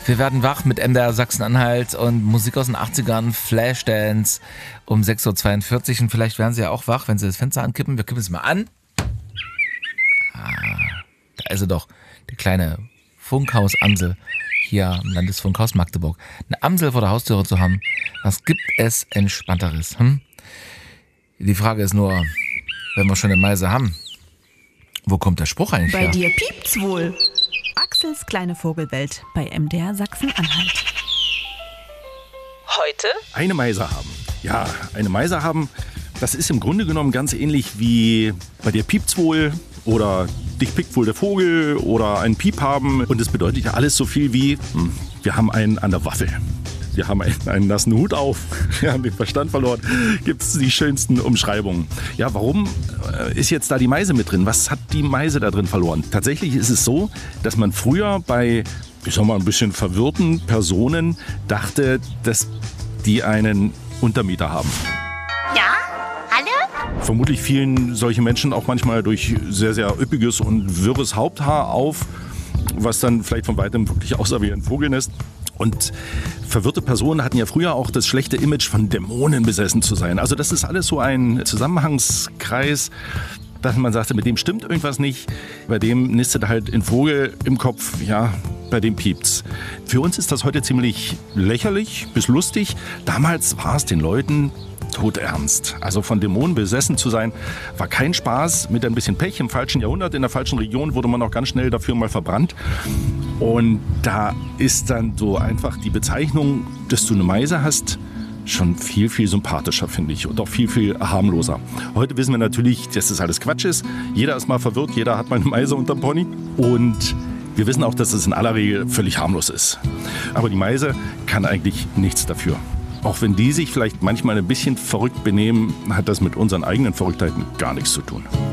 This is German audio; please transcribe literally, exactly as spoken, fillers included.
Wir werden wach mit M D R Sachsen-Anhalt und Musik aus den achtzigern, Flashdance um sechs Uhr zweiundvierzig. Und vielleicht werden Sie ja auch wach, wenn Sie das Fenster ankippen. Wir kippen es mal an. Ah, da ist sie doch, die kleine Funkhausamsel hier im Landesfunkhaus Magdeburg. Eine Amsel vor der Haustüre zu haben, was gibt es Entspannteres? Hm? Die Frage ist nur, wenn wir schon eine Meise haben, wo kommt der Spruch eigentlich Bei her? dir piept's wohl. Axels kleine Vogelwelt bei M D R Sachsen-Anhalt. Heute? Eine Meise haben. Ja, eine Meise haben, das ist im Grunde genommen ganz ähnlich wie bei dir piept's wohl oder dich pickt wohl der Vogel oder ein Piep haben. Und das bedeutet ja alles so viel wie, hm, wir haben einen an der Waffel. Wir haben einen, einen nassen Hut auf, wir haben den Verstand verloren, gibt es die schönsten Umschreibungen. Ja, warum äh, ist jetzt da die Meise mit drin? Was hat die Meise da drin verloren? Tatsächlich ist es so, dass man früher bei, ich sag mal, ein bisschen verwirrten Personen dachte, dass die einen Untermieter haben. Ja? Hallo? Vermutlich fielen solche Menschen auch manchmal durch sehr, sehr üppiges und wirres Haupthaar auf, was dann vielleicht von weitem wirklich aussah wie ein Vogelnest. Und verwirrte Personen hatten ja früher auch das schlechte Image von Dämonen besessen zu sein. Also das ist alles so ein Zusammenhangskreis, dass man sagte, mit dem stimmt irgendwas nicht. Bei dem nistet halt ein Vogel im Kopf, ja, bei dem piept's. Für uns ist das heute ziemlich lächerlich bis lustig. Damals war es den Leuten todernst. Also von Dämonen besessen zu sein, war kein Spaß. Mit ein bisschen Pech im falschen Jahrhundert, in der falschen Region wurde man auch ganz schnell dafür mal verbrannt. Und da ist dann so einfach die Bezeichnung, dass du eine Meise hast, schon viel, viel sympathischer, finde ich. Und auch viel, viel harmloser. Heute wissen wir natürlich, dass das alles Quatsch ist. Jeder ist mal verwirrt, jeder hat mal eine Meise unterm Pony. Und wir wissen auch, dass es in aller Regel völlig harmlos ist. Aber die Meise kann eigentlich nichts dafür. Auch wenn die sich vielleicht manchmal ein bisschen verrückt benehmen, hat das mit unseren eigenen Verrücktheiten gar nichts zu tun.